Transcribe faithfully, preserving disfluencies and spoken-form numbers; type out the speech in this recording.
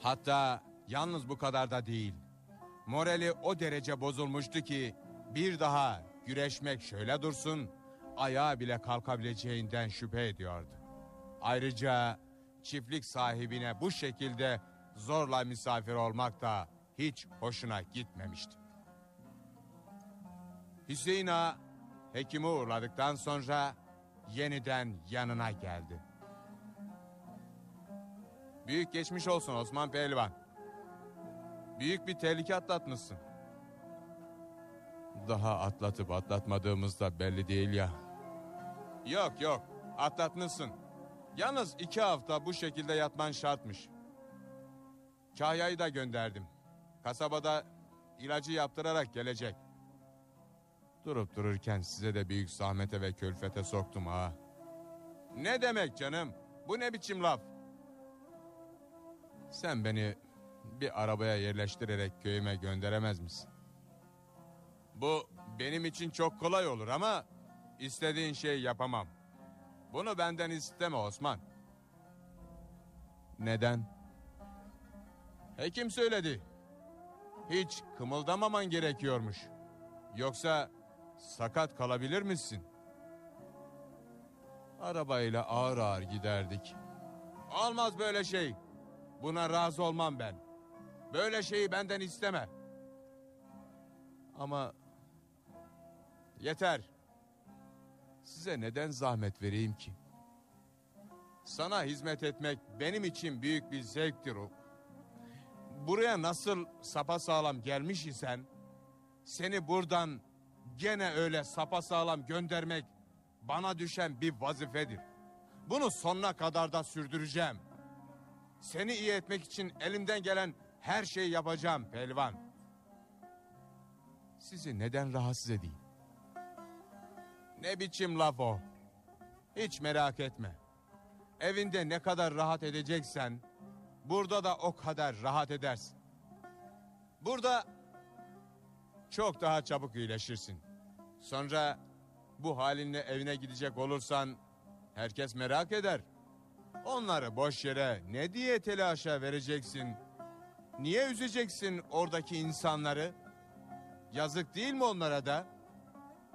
Hatta yalnız bu kadar da değil. Morali o derece bozulmuştu ki bir daha güreşmek şöyle dursun, ayağa bile kalkabileceğinden şüphe ediyordu. Ayrıca çiftlik sahibine bu şekilde zorla misafir olmak da hiç hoşuna gitmemişti. Hüseyin Ağa hekimi uğurladıktan sonra yeniden yanına geldi. Büyük geçmiş olsun Osman Pehlivan. Büyük bir tehlike atlatmışsın. Daha atlatıp atlatmadığımız da belli değil ya. Yok yok, atlatmışsın. Yalnız iki hafta bu şekilde yatman şartmış. Kahya'yı da gönderdim. Kasabada ilacı yaptırarak gelecek. Durup dururken size de büyük zahmete ve külfete soktum ha. Ne demek canım? Bu ne biçim laf? Sen beni bir arabaya yerleştirerek köyüme gönderemez misin? Bu benim için çok kolay olur ama istediğin şeyi yapamam. Bunu benden isteme Osman. Neden? Hekim söyledi. Hiç kımıldamaman gerekiyormuş. Yoksa sakat kalabilir misin? Arabayla ağır ağır giderdik. Olmaz böyle şey. Buna razı olmam ben. Böyle şeyi benden isteme. Ama yeter. Size neden zahmet vereyim ki? Sana hizmet etmek benim için büyük bir zevktir o. Buraya nasıl sapasağlam gelmiş isen, seni buradan gene öyle sapasağlam göndermek bana düşen bir vazifedir. Bunu sonuna kadar da sürdüreceğim. Seni iyi etmek için elimden gelen her şeyi yapacağım pehlivan. Sizi neden rahatsız edeyim? Ne biçim laf o? Hiç merak etme. Evinde ne kadar rahat edeceksen burada da o kadar rahat edersin. Burada çok daha çabuk iyileşirsin. Sonra bu halinle evine gidecek olursan herkes merak eder. Onları boş yere ne diye telaşa vereceksin? Niye üzeceksin oradaki insanları? Yazık değil mi onlara da?